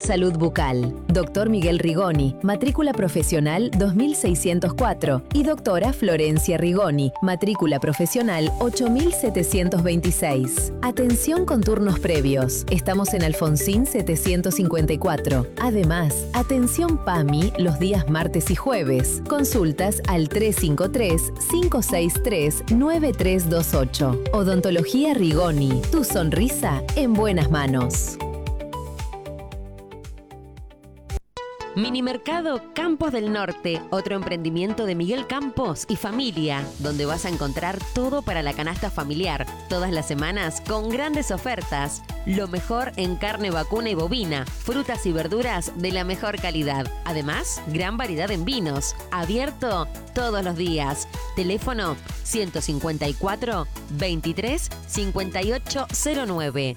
Salud Bucal. Doctor Miguel Rigoni, matrícula profesional 2604. Y doctora Florencia Rigoni, matrícula profesional 8726. Atención con turnos previos. Estamos en Alfonsín 754. Además, atención PAMI los días martes y jueves. Consultas al 353-563-9328. Odontología Rigoni. Tu sonrisa en buenas manos. Minimercado Campos del Norte, otro emprendimiento de Miguel Campos y familia, donde vas a encontrar todo para la canasta familiar, todas las semanas con grandes ofertas. Lo mejor en carne vacuna y bovina, frutas y verduras de la mejor calidad. Además, gran variedad en vinos. Abierto todos los días. Teléfono 154 23 5809.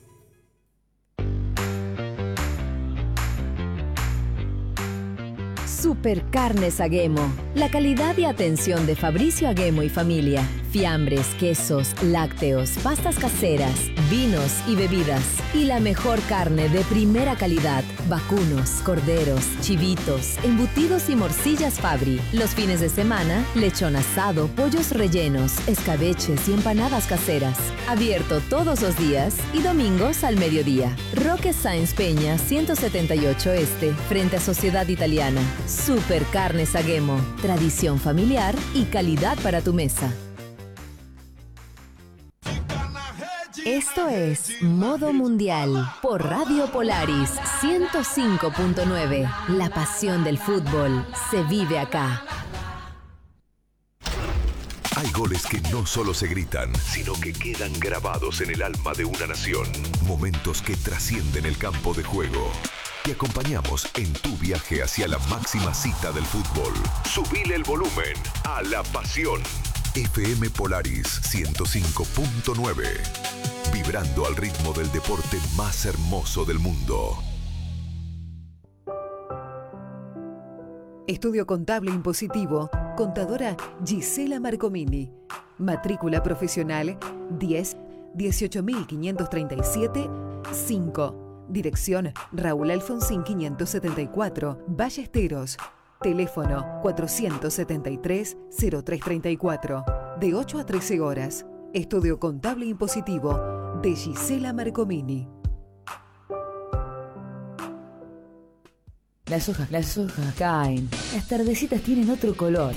Supercarnes Aguemo. La calidad y atención de Fabricio Aguemo y familia. Fiambres, quesos, lácteos, pastas caseras, vinos y bebidas. Y la mejor carne de primera calidad. Vacunos, corderos, chivitos, embutidos y morcillas Fabri. Los fines de semana, lechón asado, pollos rellenos, escabeches y empanadas caseras. Abierto todos los días y domingos al mediodía. Roque Sáenz Peña, 178 Este, frente a Sociedad Italiana. Supercarnes Aguemo. Tradición familiar y calidad para tu mesa. Esto es Modo Mundial por Radio Polaris 105.9. La pasión del fútbol se vive acá. Hay goles que no solo se gritan, sino que quedan grabados en el alma de una nación. Momentos que trascienden el campo de juego. Te acompañamos en tu viaje hacia la máxima cita del fútbol. Subile el volumen a la pasión. FM Polaris 105.9. Vibrando al ritmo del deporte más hermoso del mundo. Estudio Contable Impositivo. Contadora Gisela Marcomini. Matrícula profesional 10-18537 5. Dirección Raúl Alfonsín 574, Ballesteros. Teléfono 473-0334. De 8 a 13 horas. Estudio Contable Impositivo de Gisela Marcomini. Las hojas caen. Las tardecitas tienen otro color.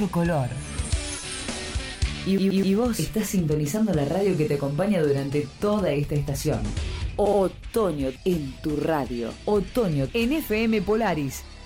Y vos estás sintonizando la radio que te acompaña durante toda esta estación. Otoño en tu radio. Otoño en FM Polaris